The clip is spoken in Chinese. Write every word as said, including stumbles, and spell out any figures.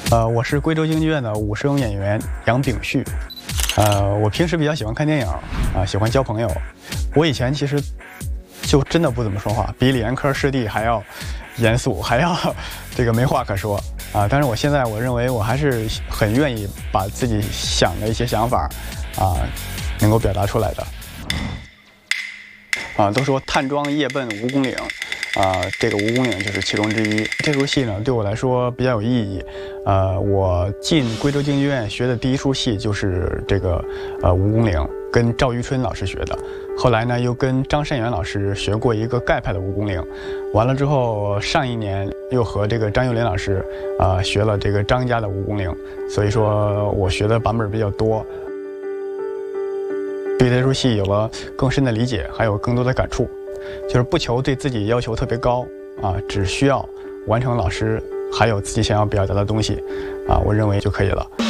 呃，我是贵州京剧院的武生演员杨秉旭。呃，我平时比较喜欢看电影，啊、呃，喜欢交朋友。我以前其实就真的不怎么说话，比李延科师弟还要严肃，还要这个没话可说啊、呃。但是我现在我认为我还是很愿意把自己想的一些想法啊、呃，能够表达出来的。啊、呃，都说探庄夜奔蜈蚣岭。啊、呃，这个蜈蚣岭就是其中之一。这出戏呢，对我来说比较有意义。呃，我进贵州京剧院学的第一出戏就是这个呃蜈蚣岭，跟赵玉春老师学的。后来呢，又跟张善元老师学过一个盖派的蜈蚣岭。完了之后，上一年又和这个张幼林老师啊、呃、学了这个张家的蜈蚣岭。所以说我学的版本比较多，对这出戏有了更深的理解，还有更多的感触。就是不求对自己要求特别高啊，只需要完成老师还有自己想要表达的东西啊，我认为就可以了。